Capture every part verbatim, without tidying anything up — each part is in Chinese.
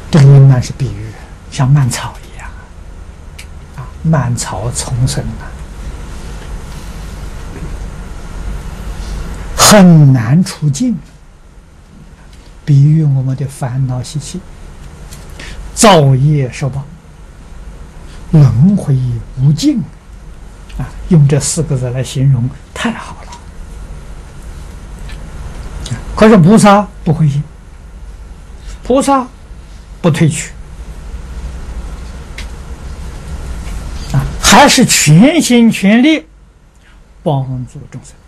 这个云南是比喻，像蔓草一样啊，蔓草丛生啊，很难出境。比喻我们的烦恼习气，造业受报，轮回无尽啊！用这四个字来形容，太好了。可是菩萨不灰心，菩萨不退去啊，还是全心全力帮助众生。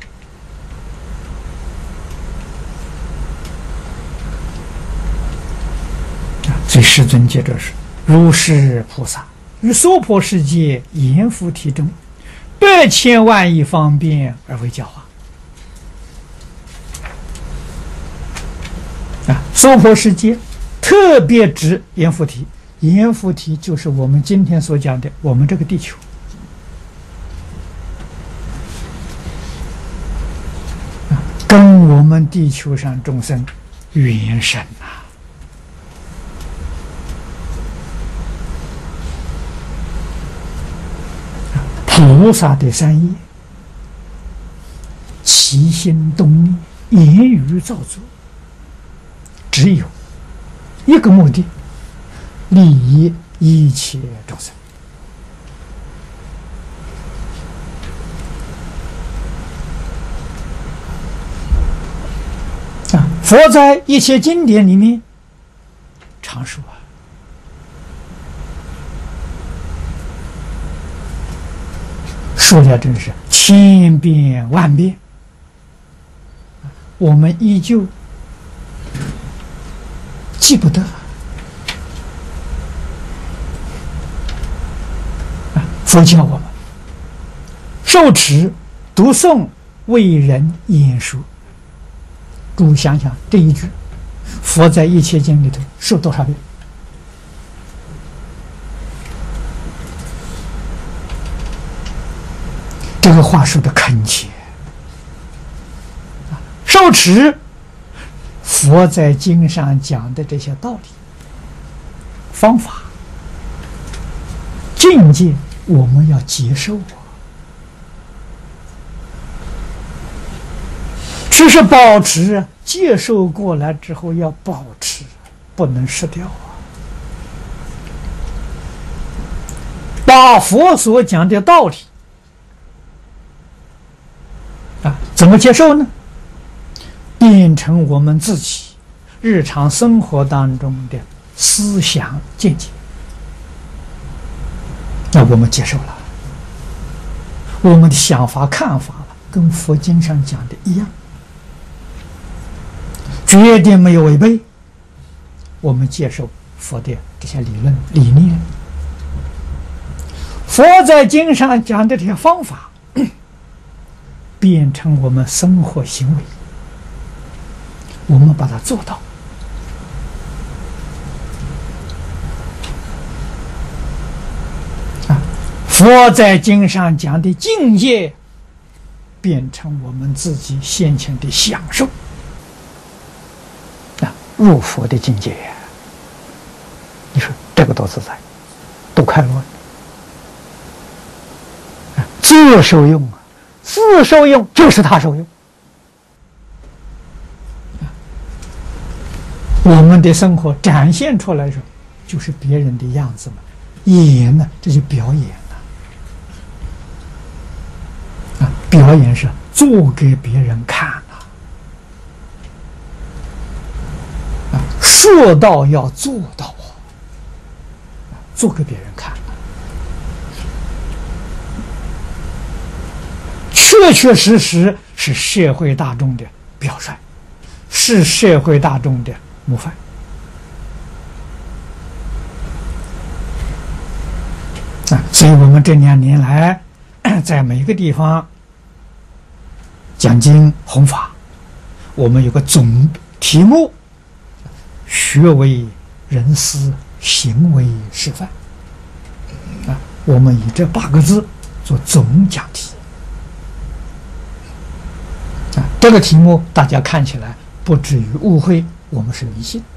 所以世尊接着说：“如是菩萨于娑婆世界阎浮提中，百千万亿方便而为教化。”啊，娑婆世界特别指阎浮提，阎浮提就是我们今天所讲的我们这个地球。啊，跟我们地球上众生缘深啊。菩萨的三业，起心动念、言语造作，只有一个目的：利益一切众生。啊，佛在一切经典里面常说啊。说了真是千遍万遍，我们依旧记不得。佛教我们受持、读诵、为人演说。诸位想想这一句，佛在一切经里头说多少遍？这个话说的恳切，受持佛在经上讲的这些道理、方法、境界，我们要接受啊，只是保持，接受过来之后要保持，不能失掉啊。把佛所讲的道理啊，怎么接受呢？变成我们自己日常生活当中的思想见解，那我们接受了，我们的想法看法跟佛经上讲的一样，绝对没有违背。我们接受佛的这些理论理念，佛在经上讲的这些方法变成我们生活行为，我们把它做到。啊，佛在经上讲的境界，变成我们自己先前的享受。啊，入佛的境界，你说这个多自在，多快乐！啊，自受用啊。自受用就是他受用，我们的生活展现出来的时候，就是别人的样子嘛。演呢，这就表演了啊！表演是做给别人看啊，啊，说到要做到啊，做给别人看。确确实实是社会大众的表率，是社会大众的模范。啊，所以我们这两年来，在每个地方讲经弘法，我们有个总题目：学为人师，行为示范。啊，我们以这八个字做总讲题。这个题目大家看起来不至于误会我们是迷信。